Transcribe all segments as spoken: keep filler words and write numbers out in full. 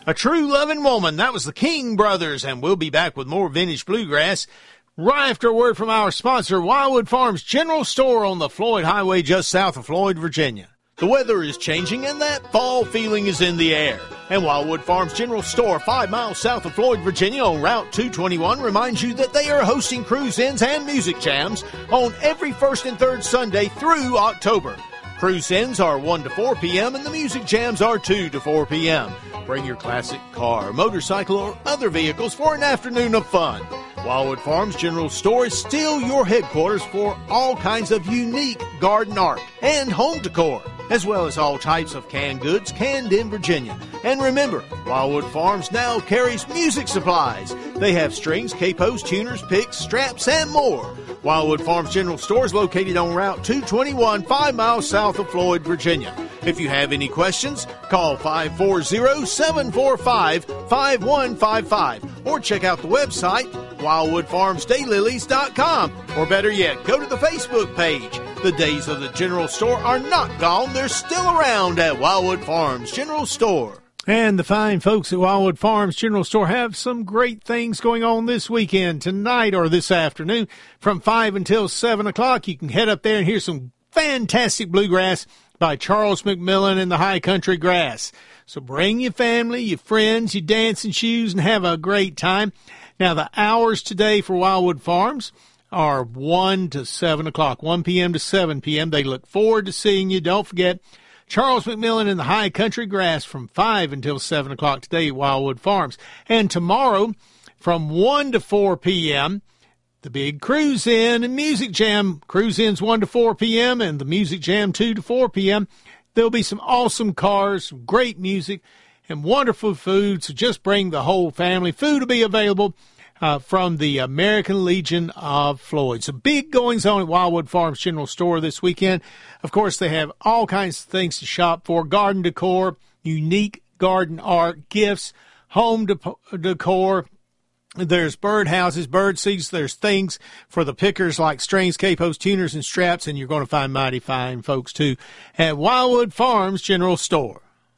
A True Loving Woman. That was the King Brothers, and we'll be back with more vintage bluegrass right after a word from our sponsor, Wildwood Farms General Store on the Floyd Highway just south of Floyd, Virginia. The weather is changing and that fall feeling is in the air. And Wildwood Farms General Store, five miles south of Floyd, Virginia on Route two twenty-one reminds you that they are hosting cruise-ins and music jams on every first and third Sunday through October. Cruise-ins are one to four p.m. and the music jams are two to four p.m. Bring your classic car, motorcycle, or other vehicles for an afternoon of fun. Wildwood Farms General Store is still your headquarters for all kinds of unique garden art and home decor, as well as all types of canned goods canned in Virginia. And remember, Wildwood Farms now carries music supplies. They have strings, capos, tuners, picks, straps, and more. Wildwood Farms General Store is located on Route two twenty-one, five miles south of Floyd, Virginia. If you have any questions, call five four zero, seven four five, five one five five or check out the website, wildwood farms daylilies dot com. Or better yet, go to the Facebook page. The days of the General Store are not gone. They're still around at Wildwood Farms General Store. And the fine folks at Wildwood Farms General Store have some great things going on this weekend, tonight or this afternoon. From five until seven o'clock, you can head up there and hear some fantastic bluegrass by Charles McMillan and the High Country Grass. So bring your family, your friends, your dancing shoes, and have a great time. Now, the hours today for Wildwood Farms are one to seven o'clock, one p.m. to seven p.m. They look forward to seeing you. Don't forget, Charles McMillan and the High Country Grass from five until seven o'clock today at Wildwood Farms. And tomorrow from one to four p.m., the big cruise-in and music jam. Cruise-in's one to four p.m. and the music jam two to four p.m. There'll be some awesome cars, some great music, and wonderful food. So just bring the whole family. Food will be available uh, from the American Legion of Floyd. So big goings on at Wildwood Farms General Store this weekend. Of course, they have all kinds of things to shop for: garden decor, unique garden art, gifts, home de- decor. There's bird houses, bird seeds. There's things for the pickers like strings, capos, tuners, and straps. And you're going to find mighty fine folks, too, at Wildwood Farms General Store.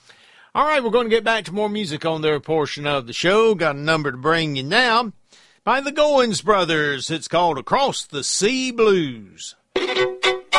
All right, we're going to get back to more music on their portion of the show. Got a number to bring you now by the Goins Brothers. It's called Across the Sea Blues.